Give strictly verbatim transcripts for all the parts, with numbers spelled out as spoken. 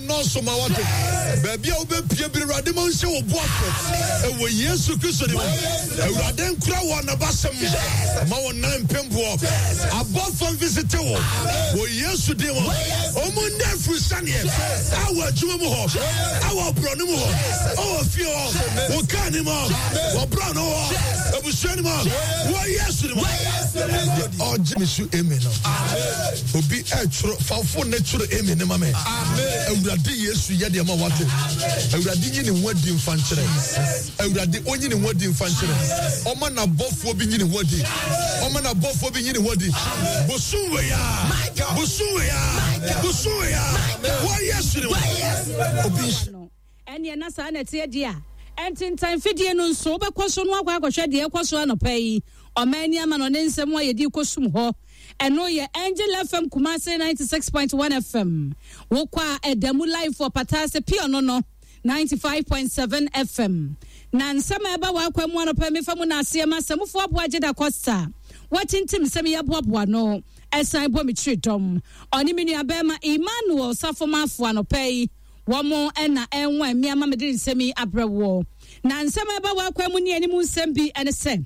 no so ma what baby a obe pie bi Awurade mo nse wo boafo e wo Yesu Kristo ni Awurade nkura wo na basem ma wo nan pembo abofo visit wo wo Yesu de wo o mo na frusane awa adwuma mu ho awa bro no mu ho o fie ho wo kan ni mo wo bro no ho ebusuani mo wo Yesu ni mo o jimisu amen obi e churo fafo ne churo amen ma me Awurade Yesu ye de ma wate Awurade nyini wadi mfankyere Awurade onyini wadi mfankyere oma na bofo bi nyini wadi oma na bofo bi nyini wadi bosuwe ya bosuwe ya bosuwe ya wo Yesu ni obi ene na sa na tie dia entintan fidie no nso bekoso no akwa akwhwe de ekoso anopai omani ama no ne nsem wa yedi kosum ho eno ye Angel F M Kumasi ninety-six point one F M wokwa edamu live for patase pio no no ninety-five point seven F M na nsema eba wa kwamu anopai me famu na asiema semufo aboaje da Costa watintim sem ye boaboa no esan bo me tridom oni menu abema Emmanuel Safomafo anopai womo ena enwa miama me din semi abrewo na nsema eba wa kwamu ni ani mu nsem bi ene se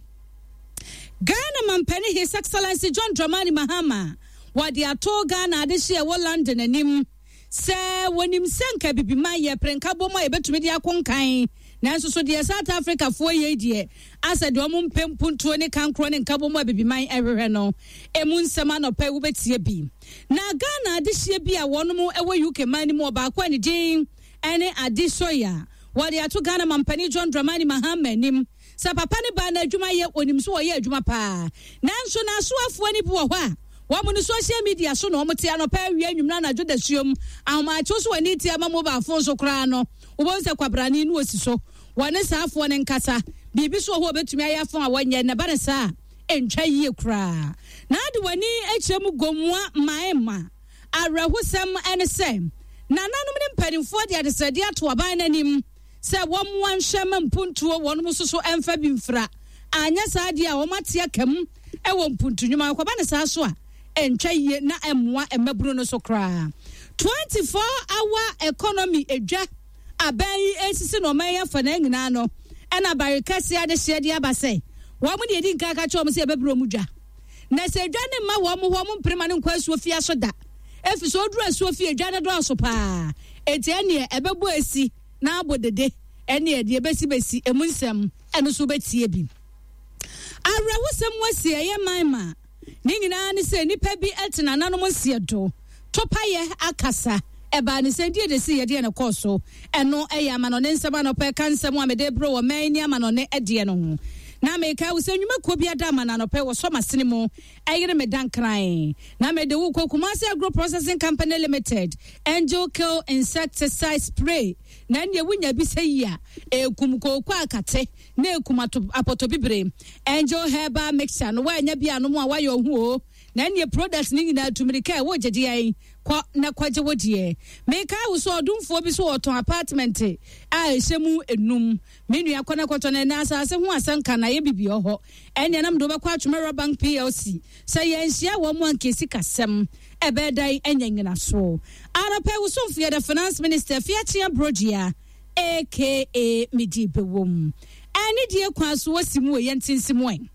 Ghana Mampani His Excellency John Dramani Mahama wadi ato Ghana adehye e wo London anim se wonim senka bibima ye prenka bomo e betumi dia konkan na nso so de South Africa fo ye die asa de omo mpempuntuo ne kankro ne nkabomo bibima ehwehwe no emu nsema no pa wo betie bi na Ghana adehye bi a wonom e wo U K man mu oba kwa ne din ene adesoya wadi ato Ghana Mampani John Dramani Mahama anim sa papa ne ba na adwuma ye onim so ye adwuma pa nanso na so afo ani bi wo ho a wo mo no social media so no mo tia no pa wi anwumna na joda suom ahoma cho so ani tia ma mo ba afo so kra no wo bo nse kwabrani no osiso wone sa afo ne nkasa bibi so ho betumi ayafo a wonye ne ba ne sa entwa yie kra na de wani ekyem gomwa maema arahusem ene se na nanom ne mpanimfo de adesade ato aban nanim se wom wanhwem mpuntuo wonum so so emfa bi mfra anya saade a womatia kam e wo mpuntunwuma akoba ne saa so a entwa yie na emwa emaburu no so kra twenty-four hour economy edwa aban esisi no man ya fa na nyina no e na barikasi ade hyede abase wo mu de edi nka ka chom se ebeburu mudwa na se edwa ne ma wo mu ho mu mprema ne nkwa asuo fia so da efi so oduru asuo fia edwa ne do aso pa etiane ebebu esi na abodede ene ede ebesi besi emunsem eno so betie bi awrawusem wasi eye manma ni nyina ne se nipa bi etena nanom nsiedo topaye akasa eba ne se die de se yede ne koso eno eye amano ne nsema no pe kansem amede bro wo man ni amano ne ede no ho na meka wo se nwuma ko bi ada amana no pe wo so masene mu eyere me dan kran na me de wo ko Kumasi Agro Processing Company Limited Angel Kill Insecticide Spray na ne wunya bi se yia ekum ko kwa akate na ekum apotobibre Angel Herbal Mixture no wa nya bi anu mu a wa yo hu o na ne products ni nyina tumirika wo gege ai kwa na kwaje wodie meka wo so odumfo bi so oton apartment a ehemu enum menu akona kwato na na asase ho asanka na ye bibio ho enya nam do be kwa Atwumero Bank P L C say ye nhia wo mo ankesi kasem ebe dai enya nyina so arape wo so mfie the finance minister Fiachia Brogia aka Midibewom ani die kwa so wasimu ye ntinsimu en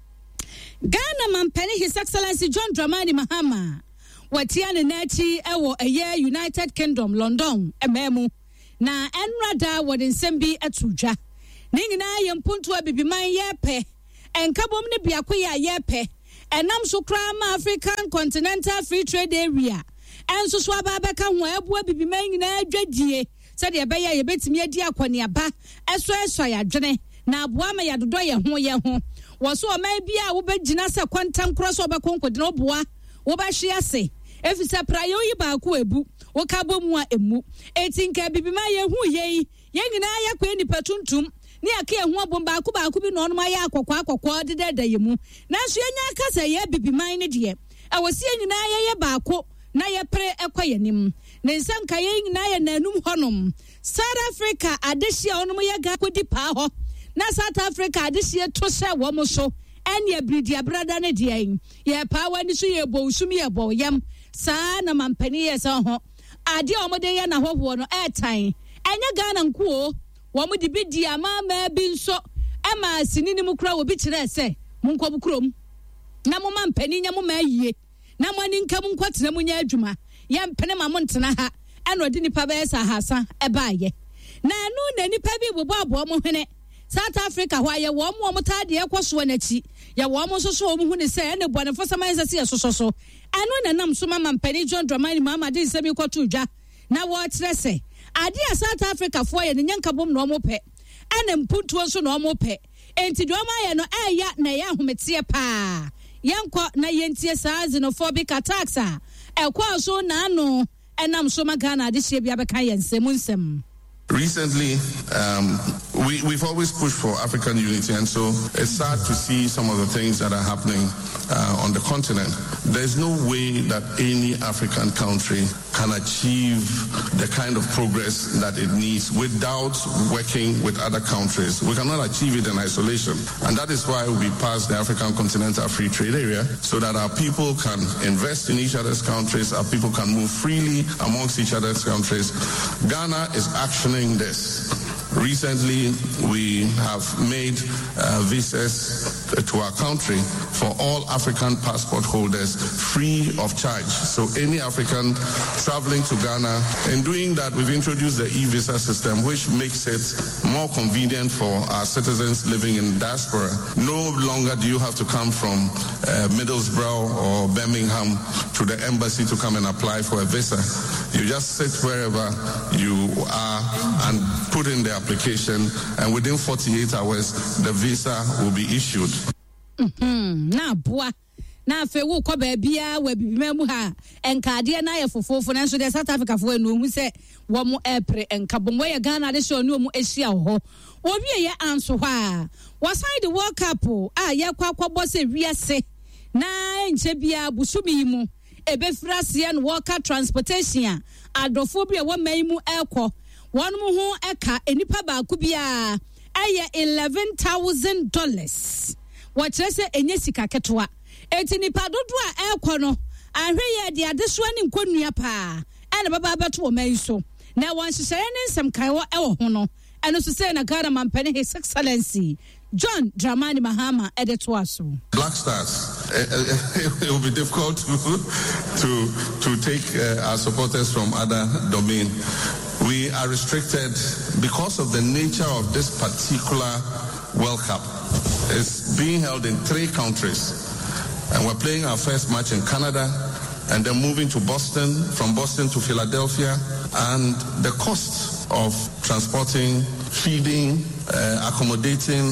Ghana Mampani His Excellency John Dramani Mahama watiane nachi ewo eye United Kingdom London ememu na enrada wodin sembi atudwa ningina ye mpuntu abibiman yepe enkabom ne biakoya yepe enam so krama African Continental Free Trade Area enso so ababeka ho ebu abibiman nyina adwadie sede ebeya ye betimi adi akwane aba eso eso ya dwene na aboa ma ya dodo ye ho ye ho wo so o man bia wo begina se kwantam kro so obekonkode no boa wo ba hwe ase efisa prayo yi ba ko ebu wo ka bomu a emu etinka bibima ye hu ye ye nyina ya kwa ni patuntum ni aka ye hu abom ba ko ba ko bi no no ya akokwa akokwa de de da ye mu nanso ye nya kasa ye bibima ne de e wosi nyina ye ye ba ko na ye pre ekwa ye nim ne nsanka ye nyina ye nanum honom South Africa adehye onom ye ga ko di pa ho na South Africa adehye to se wo mo so ene bridia brada ne de en ye pa wani so ye bo usum ye bo yam sa na Mampani ye so ho ade a ɔmo de yɛ na hɔhoɔ no ɛɛtan ɛnyɛ Ghana nkuo wɔn de bi di amaama bi nso ɛma sinini mu kura obi kyerɛ sɛ monkɔ bu kurom na mo man pani nya mo ma yie na mo ani nka mo nkɔtena mo nya adwuma yɛ mpene ma mo ntena ha ɛna ɔde nipa bɛyɛ sa hasa ɛbaayɛ na ɛno na nipa bi bobɔ aboɔ mo hwene South Africa hɔ ayɛ wɔn mo wɔn taade ɛkɔ so n'akyi yɛ wɔn mo nso so wɔn hu ne sɛ ɛna bɔ ne fɔsɛm ayɛ sɛ yɛ soso so ɛno na nam so ma mpani John Dramani Mahama de nsɛm kɔto dwa na wɔkyerɛ sɛ ade a South Africa foɔ yɛ ne nyanka bom na wɔn pɛ ɛna mpuntuo nso na wɔn pɛ enti deɛ wɔn ayɛ no ɛyɛ na ɛyɛ ahometeɛ paa yɛnkɔ na yɛntie saa xenophobic attacks a ɛkɔ so naano ɛnam so ma Ghana de hyɛ bi abɛka yɛn nsɛm nsɛm. Recently, um, we, we've always pushed for African unity, and so it's sad to see some of the things that are happening uh, on the continent. There's no way that any African country can achieve the kind of progress that it needs without working with other countries. We cannot achieve it in isolation, and that is why we passed the African Continental Free Trade Area, so that our people can invest in each other's countries, our people can move freely amongst each other's countries. Ghana is actioning this. Recently, we have made uh, visas to our country for all African passport holders free of charge. So any African traveling to Ghana, in doing that, we've introduced the e-visa system, which makes it more convenient for our citizens living in diaspora. No longer do you have to come from uh, Middlesbrough or Birmingham to the embassy to come and apply for a visa. You just sit wherever you are and put in the application, and within forty-eight hours, the visa will be issued. Mm-hmm. Na boa. Na fe wo ko ba bia wa bibima mu ha enkade na ye fofofo na so de South Africa fo enu mu se wo mo epre enkabom we Ghana de so enu mu ehia ho obi ye anso ha waside the World Cup a ye kwa kwabo se wiase na enche bia busumi mu ebefrase no World Cup transportation adofo bia wo mai mu ekọ one mu ho eka enipa ba ku bia aye eleven thousand dollars wɔkyerɛ sɛ enye sika ketwa eti nipa dodo a ekɔ no ahwe ye de adesoa ne nkonnua paa ɛna baba abeto wɔ man so na wɔn hyehyɛ ne nsɛm kai wɔ ɛwɔ ho no ɛno so sɛ na Ghana mampane His Excellency John Dramani Mahama ɛde to aso. Black Stars, it will be difficult to to, to take uh, our supporters from other domain. We are restricted because of the nature of this particular World Cup. It's being held in three countries, and we're playing our first match in Canada and then moving to Boston, from Boston to Philadelphia, and the cost of transporting, feeding, uh, accommodating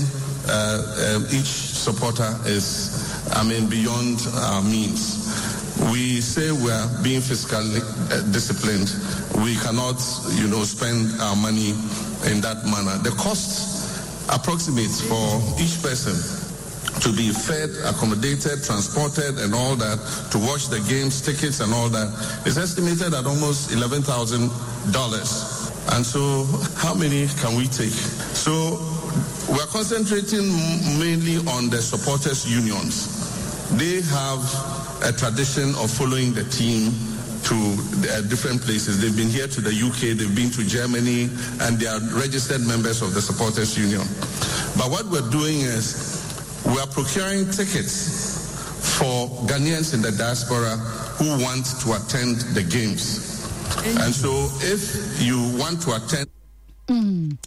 uh, uh, each supporter is, I mean, beyond our means. We say we're being fiscally uh, disciplined. We cannot, you know, spend our money in that manner. The cost approximates for each person to be fed, accommodated, transported, and all that, to watch the games, tickets, and all that, is estimated at almost eleven thousand dollars. And so, how many can we take? So, we're concentrating mainly on the supporters' unions. They have a tradition of following the team to uh, different places. They've been here to the U K, they've been to Germany, and they are registered members of the supporters' union. But what we're doing is, we are procuring tickets for Ghanaians in the diaspora who want to attend the games. And so if you want to attend... Mm.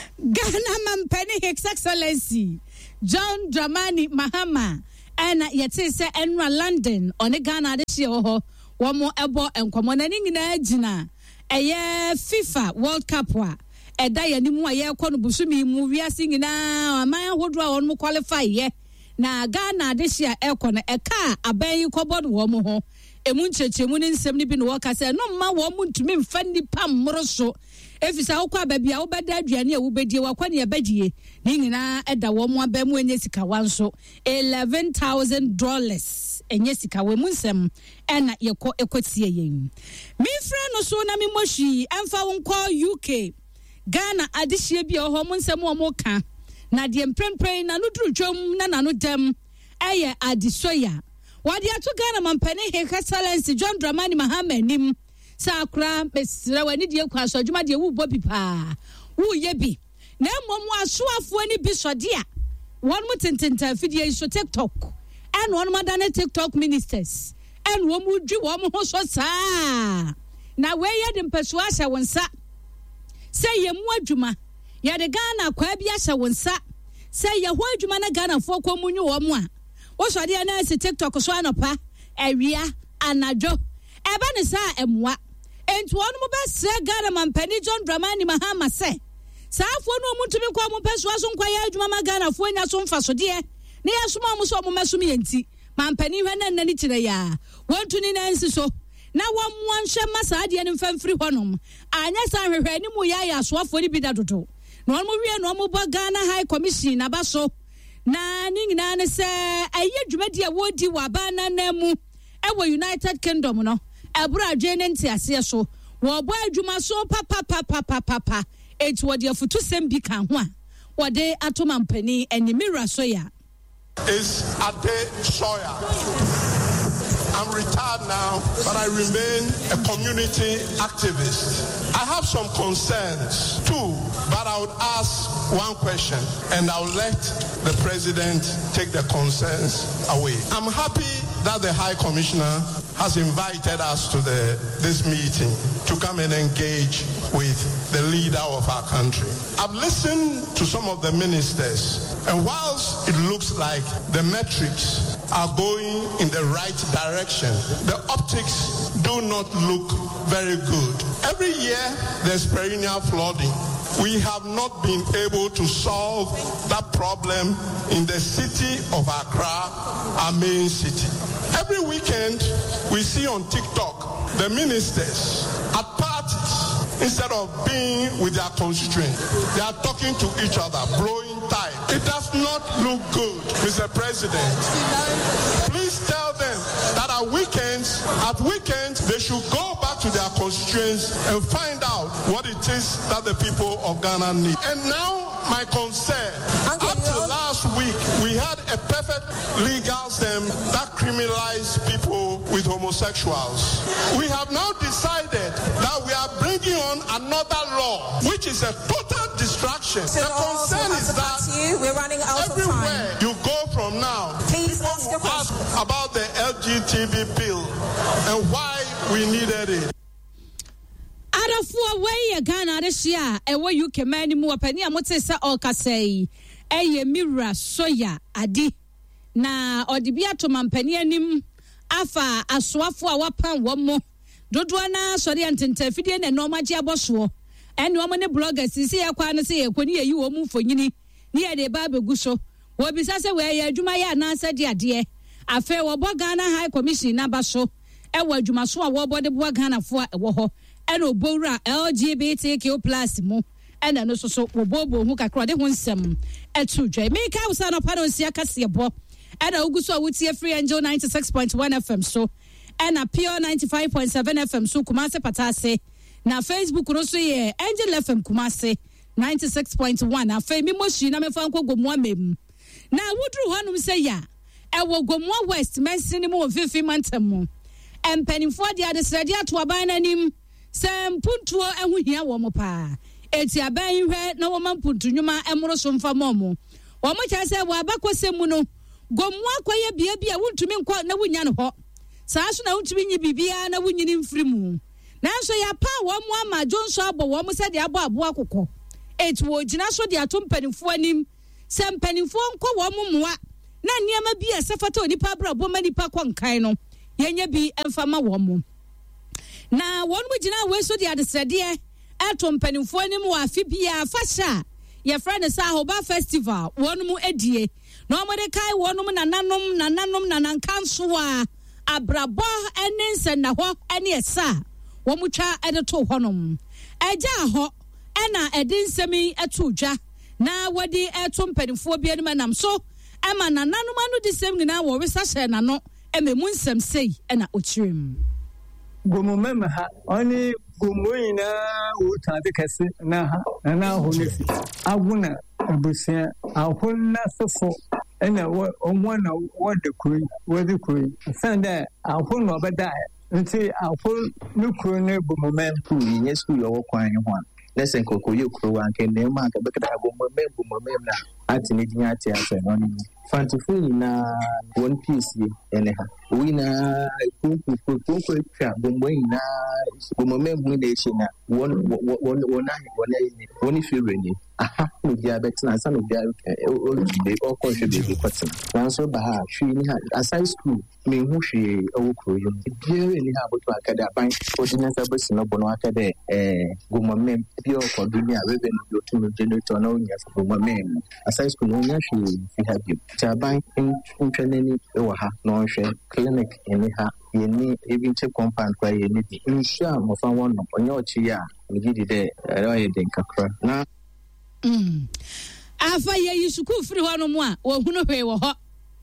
Ghana Mampane His Excellency John Dramani Mahama and yete se enra London on Ghana de hye ho womo ebo enkomo na ni nyina agina eye FIFA World Cup wa eda ya ni mu aye kɔ no busumi mu wiase nyina aman hodo a wɔn qualify ye na Ghana de hye ekɔ no eka aban yi kɔbɔ wo mo ho emu nkyerɛkyerɛmu ne nsɛm ne bi no wɔka sɛ no mma wɔ mu ntumi mfa nipa mmoro so efisa wokɔ abaabi a wobɛda aduane a wobɛdie wakɔ ne yɛbɛdie ne nyinaa ɛda wɔ mo aba mu enye sika wanso eleven thousand dollars enye sika wɔ mu nsɛm ɛna yɛkɔ ekotie yɛn me frɛ no so na me moshi ɛmfa wonkɔ U K Ghana adehye bi ɔhɔ mo nsɛm wɔ mo ka na de mprempren na no duru twom na na no dem ɛyɛ adesoya wadi ato Ghana Mampane His Excellency John Dramani Mahama nim sa akra mesra wani die kwa so adwuma de wu bo bi pa wu ye bi na mmom asoafo ani bi sode a won mu tententa fidie so TikTok and won madane TikTok ministers and won mu dwi won ho so saa na we ye de mpasu ahya wonsa say ye mu adwuma ye de Ghana kwa bi ahya wonsa say ye ho adwuma na Ghana fo kwa munyu wo mu a wo so de na si TikTok so anopa awia anadwo eba ne saa emwa enti won mu be Ghana mampani John Dramani Mahama say saafo no mutumi kwa mo peso aso nkwa ya adwuma magana fo nya so mfa so de ne ya soma mo so mo mesum yenti mampani hwe na nani kire ya wontuni na nsi so na wo mo nhwe masa de ne mfamfiri honom anya san hwehwe ni mu ya ya soafo ni bi da dodo no mo wie no mo ba Ghana High Commission na ba so na ni nyina ne se aye dwuma de wodi wa ba na na mu e wo United Kingdom no ebura adwe ne ntiase so wo bo adwuma so papa papa papa papa it what your futu sembi kan ho a what they atomampani and Mira Soya is Ade Soya. I'm retired now, but I remain a community activist. I have some concerns too, but I would ask one question and I'll let the president take the concerns away. I'm happy that the High Commissioner has invited us to the this meeting to come and engage with the leader of our country. I've listened to some of the ministers, and whilst it looks like the metrics are going in the right direction, the optics do not look very good. Every year there's perennial flooding. We have not been able to solve that problem in the city of Accra, our main city. Every weekend we see on TikTok the ministers at parties, instead of being with their constituents, they are talking to each other, blowing time. It does not look good, Mister President. Please tell them that at weekends, at weekends, they should go back to their constituents and find out what it is that the people of Ghana need. And now, my concern, up to last week, we had a perfect legal system that criminalized people with homosexuals. We have now decided that we are bringing on another law, which is a total distraction. The concern is that you. We're running out of everywhere time. you go from now, Please ask your ask question. about the L G B T bill and why we needed it. Adafo away Ghana this year ewo U K man mu apani amote se okasai eye Mira Soya adi na odibia to mampani anim afa asoafo a wapan wo mo dodo na sori antentafidie na no magye aboso ene wo ne bloggers sisi yakwa na se yekoni yi wo mu mfonyini ni ye de ba begu so wo bisa se we ye adwuma ya na asa de ade afa wo bo Ghana High Commission na ba so e wo adwuma so a wo bo de bo Ghana fo a wo ho ene obowura L G B T Q plus mu ene no so so wo bobo hu kakra de ho nsem etu dwa me ka usa no pa no sia kase bo ene oguso wutie Free Angel ninety-six point one F M so ene Pure ninety-five point seven F M so Kumase Patase na Facebook no so ye Angel F M Kumase ninety-six point one afa mi moshi na me fa nko gomu amem na wudru honum se ya e wo gomu West Mensini mu fifi mantem mu empanimfo de adesrade ato aban nanim sempuntuo ehu hia wo mo pa eti aban hwe na wo mampuntu nwuma emro so mfa momo wo mo kya se wo abakosem no gomu akoye bia bia wuntumi nkọ na wunya no ho saa so na wuntumi nyi bibia na wunyini mfiri mu nanso ya pa wo mo ama jonso abo wo mo se de abo abo akokọ eti wo gina so de ato mpanimfo anim se mpanimfo nkọ wo mo moa na niam bia sefata onipa bra bo manipa kwankan no yenya bi emfama wo mo na won mu gina we so de adesrade ato mpanimfo anim wa afi bia fasha ye friend sa hoba festival won mu edie na mo de kai won mu nananom nananom nanankanso a abrabo enense na ho ene esa wo mu twa edeto honom eja ho ena edinsemi eto dwa na wodi eto mpanimfo bia ne nam so ema nananom anu disem nyina wo wesa hye na no ememu nsem sei ena ochirim gomo mema ha oni gomo ina utade kase na ha na ho ne fi aguna abusia ahonna sofo ena omwa na wode kuri wode kuri sanda ahonna obada nti ahol no kuro ne bomomem fu yin school yo kwan ho an lesson kokoyo kuro an ken dem an ka bekada bomomem bomomem na atini dinya ati ase no ni fantifu na one piece ene ha we na kunku kunku twa bombo ina bomomem mu na echi na won won won won ni won fi reni aha no dia betina san no dia o de o ko hwe be kwatin na so ba ha hwi ni ha aside school me hu hwe o kuro yo biere ni ha boto akada ban ordinance abasi no bono akada eh bomomem bi o ko bi ni a we be no to no generator na onya bomomem aside school no nya hwe fi ha bi taban ntweneni e wa ha no hwe clinic eni ha yeni even check compound kwa yeni di insha mo fa won no onye ochi ya ngidi de raye den kakra na mm afa ye yusuku free ho no mu a wo hunu hwe wo ho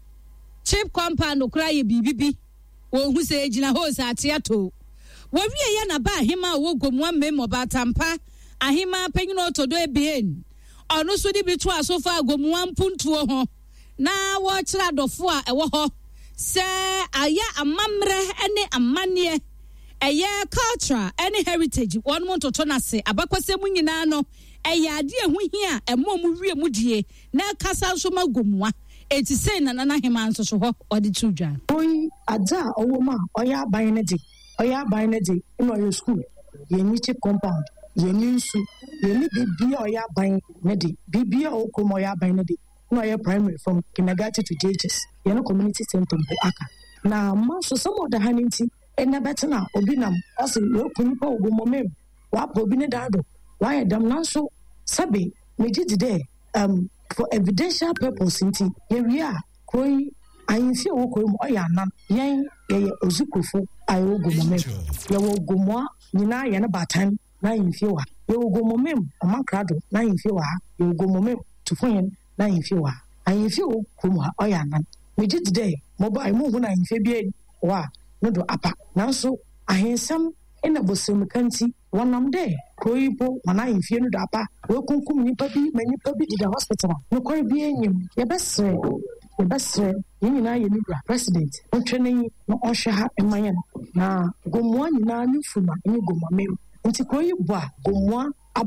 check compound kra ye bibibi wo hu se ejina ho sa ate ato wo wie ye na ba ahima wo gomu amemo ba tampa ahima panyino otodo ebien ono so di bi to asofa gomu ampuntuo ho na wo kira dofo a ewo ho se aya amamre ene amanie eye culture ene heritage won mo toto na se abakwase mu nyina no eye ade ehu hia emo mu wie mu die na kasa nso magomua eti sei na na hema nso so ho ode tudwa oi adza owo ma oya aban ne di oya aban ne di no your school ye ni chip compound ye ni nsu ye ni bibia oya aban ne di bibia okomo oya aban ne di no your primary from kindergarten to J H S you know community center aka na ma so some of the haninti ena betena obi nam ose yo kunipa ogomomem wa obi ne dado why adam na so sabe meji de um for evidential purpose nti ye wi a koi ayinfi wo koi mo ya nan yen ye ozukufo ayo ogomomem ye wo gomoa nyina ye na batan na ayinfi wa ye ogomomem amakrado na ayinfi wa ye ogomomem tufoyen na ayinfi wa ayinfi wo komo oya nan meji de mobile mu hu na ayinfi bi wa no do apa nanso ahensam ena bosem kanti wonam de koibo mana infie no do apa we kunkum nipa bi manipa bi di hospital no kore bi enyim ye besre ye besre yina ye nibra president ontwene no ohwe ha eman na gomoa nyina nfuma ni gomamem nti koibo a gomoa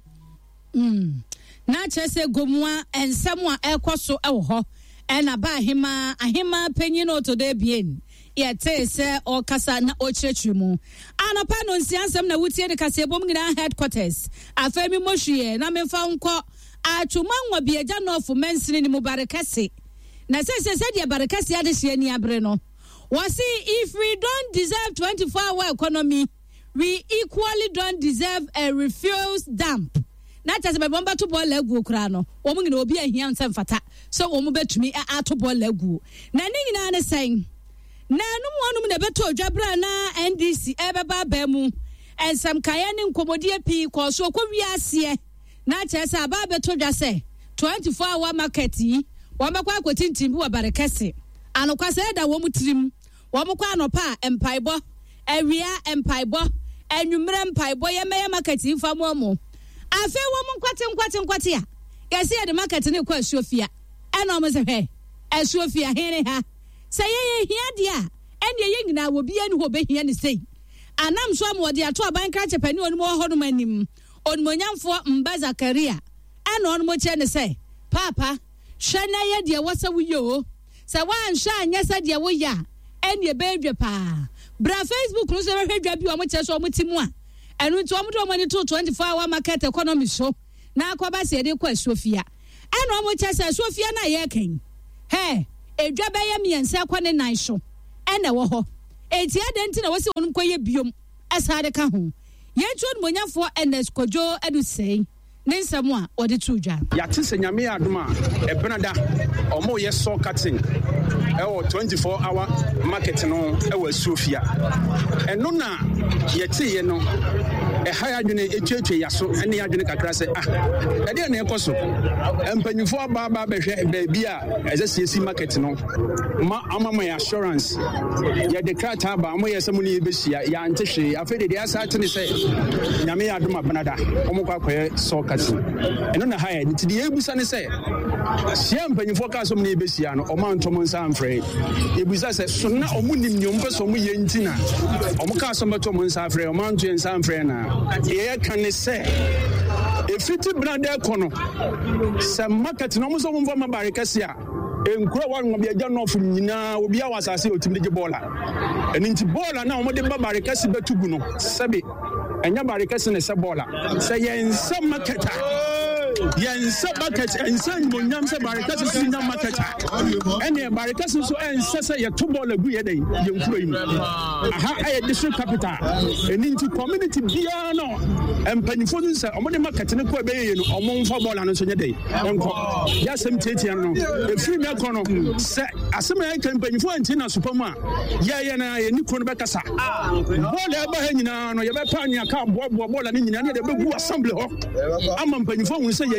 mm na chese gomoa ensem a ekoso ewo ho ena ba ahima ahima panyino to de bien yete se o kasa na o chirechirimu anapa no nsiansem na wutie de kasa ebom ngina headquarters afemi mohwie na memfa nko atuma nwa bieja no of mensini ni mubarakase na se se se dia barakase ade hye ni abre no wasi if we don't deserve twenty-four hour economy we equally don't deserve a refuse dump na tase be bomba to ball egu kura no wo mu ngina obi ahia nsem fata so wo mu betumi ato ball egu na ni nyina ne sen na no mo no na beto dwabra na N D C ebeba ba mu ensam kaya ne nkomodie pi ko so ko wiase na chese aba beto dwa se twenty-four hour market yi wo makwa akotintim bi wa barekese anokwase da wo mutrim wo makwa anopa empaibo awia empaibo anwumre empaibo ye meye market yi famo mo afi wo mu nkwate nkwate nkwate a yesi ye de market ne kwa Asuofia ena mo se hwe Asuofia hene ha say ye hia dia ene ye nyina wo bia ni ho be hia ni sei anam so amode ato aban kra chepani onu mo ho no manim onu monyamfo Mba Zakaria ene onu mo che ne sei papa hwe na ye dia wasa wo yo say wan hwa anya sa dia wo ya ene be dwe pa bra Facebook no se hwe dwa bi o mo che so o mo timu a enu nti o mo do mo ni to twenty-four hour market economy so na akwaba se de kwa Asuofia ene o mo che se Asuofia na ye kan he edwa ba ye miensa kwa ne nan so ene wo ho eti adenti na wose onum koye biom asade ka ho ye tuo monyafo ene skojo edu sei ne nsam a ode tudwa ya tise nyame adoma e benada omo ye so cutting e wo twenty-four hour market no e wo Asuofia eno na ye tie ye no e haya dwene etwetwe yaso ene ya dwene kakra se ah e de na ekoso empanyufo aba aba behwe ba bia eze siesi market no ma amama ya assurance ya de krata ba mo ye semu ne besia ya ntehwe afede de asa ate ne se nyame adoma benada omo kwa kwaye so kati eno na haya nti de ebusa ne se sia mpanyinfo ka so me besia no ɔma ntom nsa amfrɛ ebisa sɛ so na ɔmo nim nyom pɛ so ɔmo yɛ ntina ɔmo ka so mɛto ɔmo nsa afrɛ ɔma nto nsa amfrɛ na yɛ ka ne sɛ efiti brada kono sɛ market no ɔmo so ɔmo ma bare kɛse a enkura wa ngobia gya no fu nyina obi a wasase otimi de bola eni nti bola na ɔmo de ba bare kɛse betugu no sɛbe enya bare kɛse ne sɛ bola sɛ yɛ nsa market yense bucket ense nyonyam se barikasi sinya market ene barikasi so ense se ye to ball agu ye den ye nkuro yi aha aye district capital eni nti community bia no empanifo nse omode market ne ko ebeye no omo mfa ball no so nye den enko ya sem tietia no e free me ko no se asem ya kan empanifo anti na supermu a ye ye na ye ni ko no bekasa ball e ba ha nyina no ye be pa nya ka bo bo ball ne nyina ne de begu assembly ho ama empanifo hu se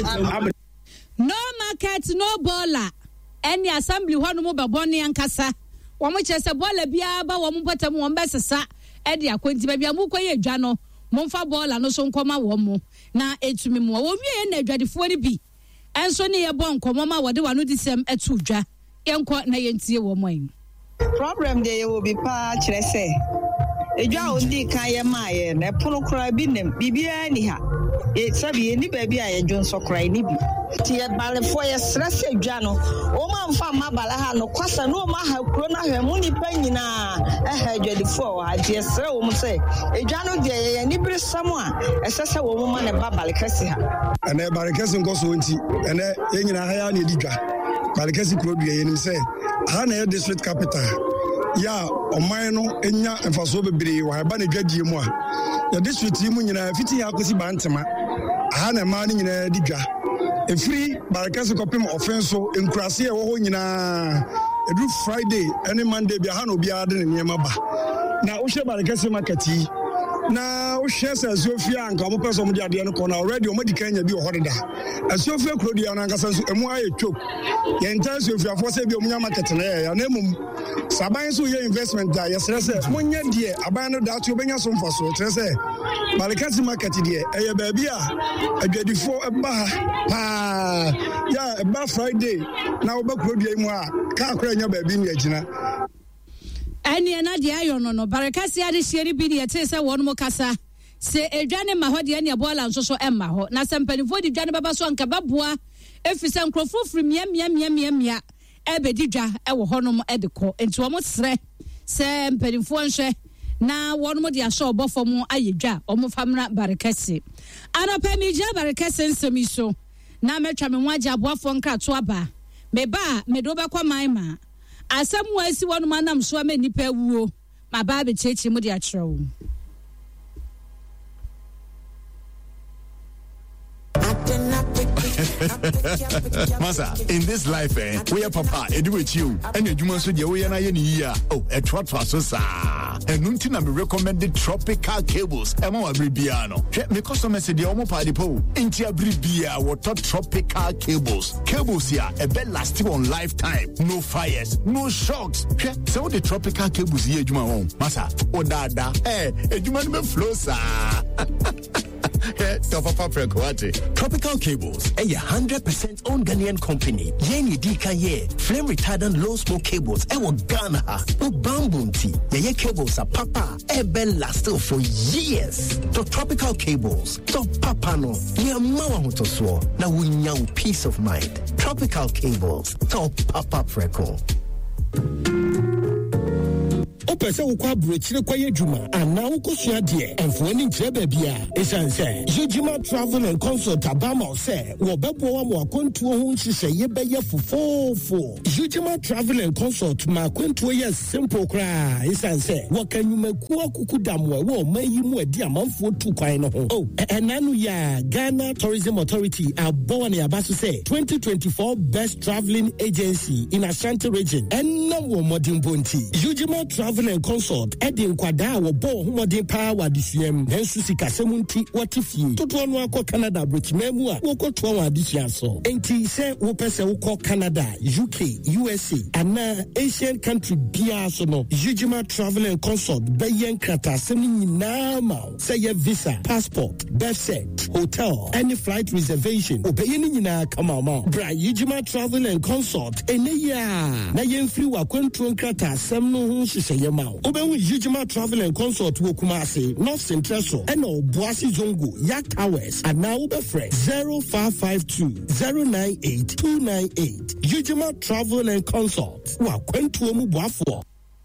no market no baller any assembly ho no mo bebone ankasa wo mo che se baller bia ba wo mo potam wo mbesesa e de akonti ba bia mo koye dwa no mo mfa baller no so nkoma wo mo na etumi mo wo wie na adwadefo ni bi enso ne ye bon komo ma wo de wa no disem etu dwa yenko na yentie wo mo yin problem dey will be pa kire se edwa ondi kan ye ma ye na pono kra bi nem bibia ni ha e sabi ni baby a ye dwon so kra ni bi ti ye bale fo ye stress edwa no o ma mfa ma bala ha no kwasa no ma ha kro na hwe mu ni pa nyina eh ha dwadi fo ha je sre wo mu se edwa no de ye ni bire sam a esese wo mu ma ne ba bale kase ha ene bale kase nko so nti ene ye nyina ha ya na edi dwa bale kase kro dua ye nim se ha na ye district capital ya oman no enya emfaso bebre wa ba na dwadie mu a ya district mu nyina fiti ya kosi bantema aha na ma ni nyina di dwa efiri barakase kopem offenso enkurase e wo ho nyina edu friday any monday bia ha no bia de ne niema ba na wo hwe barakase market yi na wo hwe sa Sofia anka mo person mo di ade no ko na already o mo di kanya bi o hodeda Sofia krodia na nkasa so emu aye chok ye ntan Sofia fo se bi o munya market na ya na emum saban so ye investment da ye sere se munya die aban no da to benya so mfaso tere se barakase market die eye ba bia adwadifo eba pa ya eba friday na wo ba krodia mu a ka akora nya ba bi ni agina eni na de ayo no no barakasi ade hiri bi ne yete se won mo kasa se edwane ma ho de ene bola nso so emma ho na se mpanifo di dwane baba so anka baboa efise nkrofo firi mia mia mia mia mia ebe di dwa e wo ho no mo e de ko enti wo mo sre se mpanifo nhwe na won mo de aso obofo mo ayedwa o mo famra barakasi ana pa mi ja barakasi nsemi so na metwa me nwaje aboafo nkrato aba me ba me do ba kwa maima asamu asi wonu manam so ama nipa wuo ma ba be chechi mu de akrewo Masa, in this life, eh, we are papa, edu with you, and you must do your way and I year. Oh, a trot for so sa. And Nuntina me recommended tropical cables. Emo abribiano. Me customer said the omo party po. Intia bribia water tropical cables. Cables here, a bed lasting on lifetime. No fires, no shocks. So the tropical cables here, Juma home. Masa, oh dada, eh, a Juma me flow sa. Tropical Cables, a one hundred percent owned Ghanaian company. Yeni Dika ye, flame retardant low smoke cables, e wo Ghana ha, o bambunti. Ye ye cables are papa, e ben lasted for years. To Tropical Cables, to papa no, ye mawa hoto swo, na wunyang peace of mind. Tropical Cables, to papa freckle. Opese wo kwa brochire kwa yedwuma ana wo kosua de enfoni nkyere ba bia esanse Yejima Travel and Consult abama se wo bebo wa mo akontuo ho nhihye ye beye fofofo Yejima Travel and Consult ma akontuo ye simple kra esanse wo kanyumaku akukudamwa wo mayi mu adi amanfo tu kwan no ho oh enanu ya Ghana Tourism Authority abo na abaso se twenty twenty-four best traveling agency in Ashanti region enna wo modern bonti Yejima Travel Travel and Consult ɛde nkwadaa wɔ bɔ homɔden paa wɔ adesiam nanso sikasɛm nti wɔte fie totoɔ no akɔ Canada abrɛkyima mu a wɔkɔtoa wɔn adesua so enti sɛ wopɛ sɛ wokɔ Canada, U K, U S A anaa Asian country biara so no Ujima Travel and Consult bɛyɛ nkratasɛm no nyinaa ma wo sɛ yɛ visa, passport, birth cert, hotel, any flight reservation obɛyɛ no nyinaa kama ma bra Ujima Travel and Consult ɛnɛ yi a na yɛmfiri wakwantuo nkratasɛm no ho hyehyɛyɛ ma wo wobɛhu Ujima Travel and Consult wɔ Kumase, North Central so ɛna Obuasi Zongo, Yak Towers anaa wobɛfrɛ zero five five two zero nine eight two nine eight Ujima Travel and Consult wakwantuo mu boafoɔ.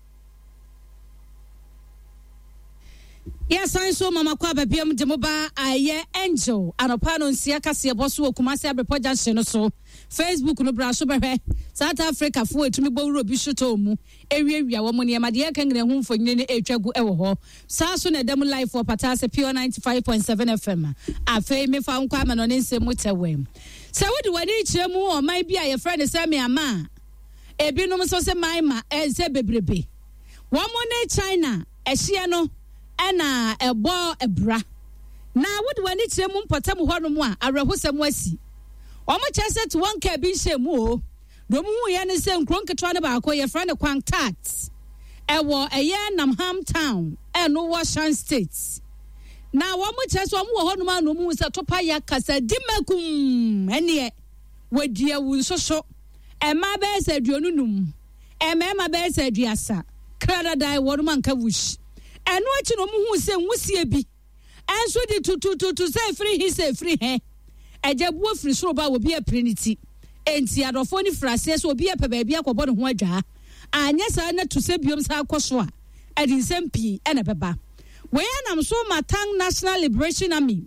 Yes, I saw Mama Kwaba Biam Demoba, I Angel, and a panel in Siakasi, Bosu, Kumasi, Abre Junction, so Facebook, no Brasubere, South Africa, for to me, Boro Bishotomu, area, Yawamoni, Madia, Kang, and home for Nini, Echagu, Ewo, Sasun, a demo life for Patasa, Pure ninety-five point seven F M. I fame me found Kwaman on Insem Mutawem. So, what do I need to more? Might be a friend, Sammy, a man. A binum so say, my ma, as a baby. One more China, a Shiano. Ena ebo ebra na wodi wani kire mu mpatam ho no mu a awerehosam asi omo chese to one ka bi hye mu o do mu hu ye ne se nkron ketwa ne ba akọ ye friend kwan tax ewo eye Namham town eno Washington state na wo mo chese omo ho no ma no mu se topa ya kasa dimakum ene wadua wu soso e ma be se aduonunum e ma ma be se aduasa krada dai wo no man ka wush eno achi no mu hu se nwusie bi enso di tutu tutu say free he say free he ejebu free so ba obi aprenity enti adofo ni frase so obi ape ba bia akobɔ ne ho adwa anya sa na to se biom sa akoso a edi nsem pi ena beba we anam so Matang National Liberation Army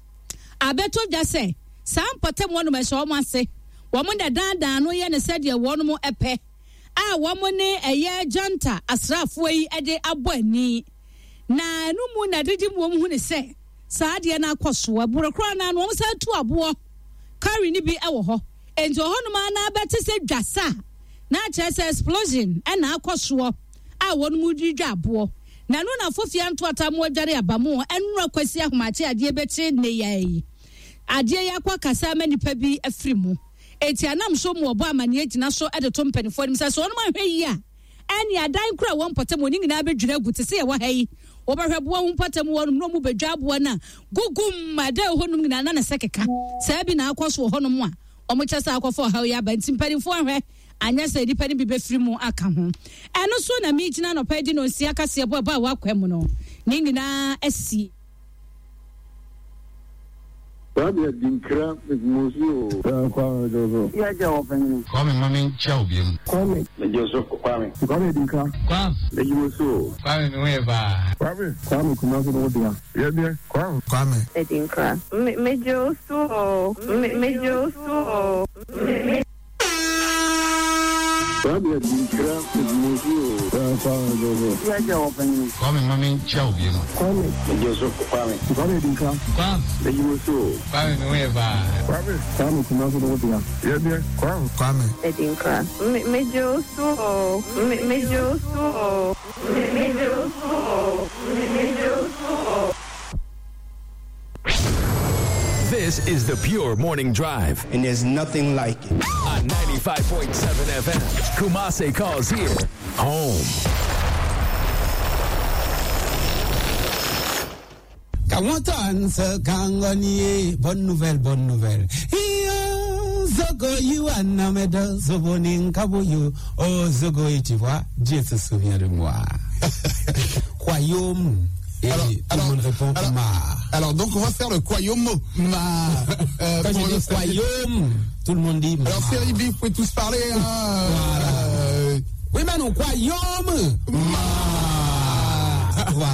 abeto dwa se sam potem wono ma so mo ase wo mo da dan dan no ye ne se de wono mo epe a wo mo ne eye janta asrafo yi ede abɔ ani na no mu na didi mu hu ne se saa de na akoso aburokro na no sa tu abo carry ni bi e wo ho enti ho no ma na bete se dwasa na chese explosion e na akoso a won mu di dwa abo na no na fofia nto atamu adware abamu enura kwasi ahomache ade beti ne yai ade yakwa kasa manipa bi afiri mu eti anam so mu obo amane agina so e de to mpanifo nim se so no ma hwe yi a eni adan kura won potem oni ngina bedwira gu te se ye wa hayi oberhweboa hu potem won no mu bedwa abo na gugum ade honum ngina na na sekeka se bi na akoso honum a omo kyesa akofo ha ya ba ntimpanifo hwe anya se dipa ni bi befiri mu aka ho eno so na mi gina no pedi no nsia kase ebo ba wa kwam no ni ngina asi Rabia dinkra musio kwa dozo ya jawo fanyini kwa me mami chao biem kwa me mejoso kwa me kwa me dinkra kwa mejoso kwa me we ba kwa me kwa me kuna so no dia ya dia kwa kwa me dinkra mejoso mejoso Rabia dinkra musio kwa dozo ya jawo fanyini kwa me mami chao biem kwa me mejoso kwa me kwa me dinkra kwa mejoso kwa me we ba kwa me kwa me kuna so no dia ya dia kwa kwa me dinkra mejoso mejoso mejoso mejoso. This is the Pure Morning Drive, and there's nothing like it. On ninety-five point seven F M, Kumase calls here home. Kamotan se kangani, bonne nouvelle, bonne nouvelle. Zogo you and Nameda Zobonin Kabuyu, oh Zogo Itiwa, Dieu se souvient de moi. Royaume. Et alors, tout alors, le monde répond alors, ma. Alors donc on va faire le Quayom ma. Euh, Quand je dis Quayom, tout le monde dit ma. Alors série B, vous pouvez tous parler. Hein, voilà. Euh, oui mais non Quayom ma.